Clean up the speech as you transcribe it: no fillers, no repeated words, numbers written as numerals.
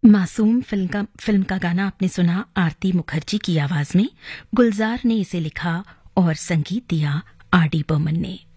मासूम फिल्म का गाना आपने सुना आरती मुखर्जी की आवाज में। गुलजार ने इसे लिखा और संगीत दिया आर डी बर्मन ने।